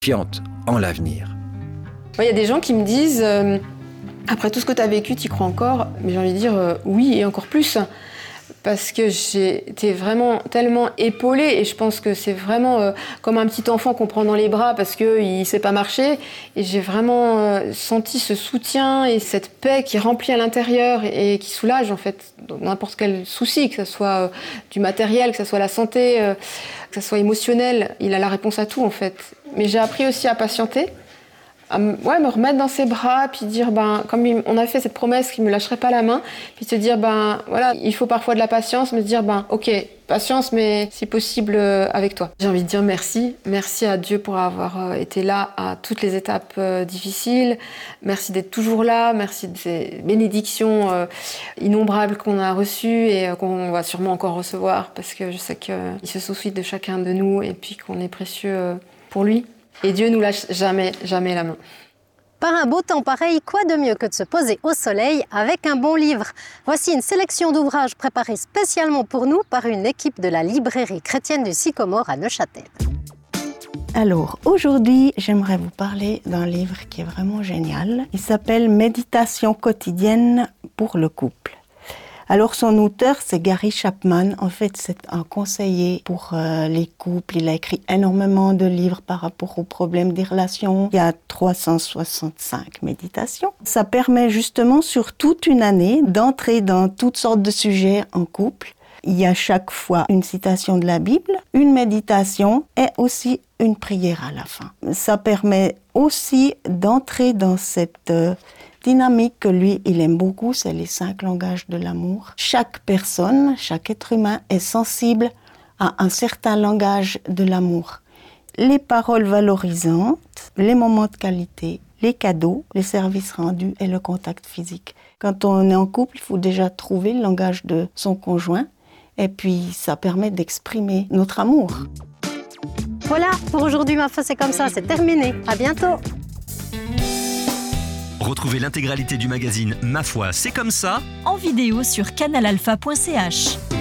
confiante en l'avenir. Il y a des gens qui me disent après tout ce que tu as vécu, tu y crois encore? Mais j'ai envie de dire oui, et encore plus. Parce que j'ai été vraiment tellement épaulée, et je pense que c'est vraiment comme un petit enfant qu'on prend dans les bras parce qu'il ne sait pas marcher. Et j'ai vraiment senti ce soutien et cette paix qui remplit à l'intérieur et qui soulage en fait n'importe quel souci, que ce soit du matériel, que ce soit la santé, que ce soit émotionnel. Il a la réponse à tout en fait. Mais j'ai appris aussi à patienter, à me remettre dans ses bras, puis dire, comme on a fait cette promesse qu'il ne me lâcherait pas la main, puis se dire, voilà, il faut parfois de la patience, me dire, ok, patience, mais si possible, avec toi. J'ai envie de dire merci. Merci à Dieu pour avoir été là à toutes les étapes difficiles. Merci d'être toujours là. Merci de ces bénédictions innombrables qu'on a reçues et qu'on va sûrement encore recevoir, parce que je sais qu'il se soucie de chacun de nous et puis qu'on est précieux pour lui. Et Dieu nous lâche jamais, jamais la main. Par un beau temps pareil, quoi de mieux que de se poser au soleil avec un bon livre? Voici une sélection d'ouvrages préparés spécialement pour nous par une équipe de la librairie chrétienne du Sycomore à Neuchâtel. Alors, aujourd'hui, j'aimerais vous parler d'un livre qui est vraiment génial. Il s'appelle « Méditation quotidienne pour le couple ». Alors, son auteur, c'est Gary Chapman. En fait, c'est un conseiller pour les couples. Il a écrit énormément de livres par rapport aux problèmes des relations. Il y a 365 méditations. Ça permet justement, sur toute une année, d'entrer dans toutes sortes de sujets en couple. Il y a chaque fois une citation de la Bible, une méditation et aussi une prière à la fin. Ça permet aussi d'entrer dans cette dynamique que lui, il aime beaucoup, c'est les 5 langages de l'amour. Chaque personne, chaque être humain est sensible à un certain langage de l'amour. Les paroles valorisantes, les moments de qualité, les cadeaux, les services rendus et le contact physique. Quand on est en couple, il faut déjà trouver le langage de son conjoint et puis ça permet d'exprimer notre amour. Voilà, pour aujourd'hui, ma foi, c'est comme ça, c'est terminé. À bientôt. Retrouvez l'intégralité du magazine Ma foi, c'est comme ça en vidéo sur canalalpha.ch.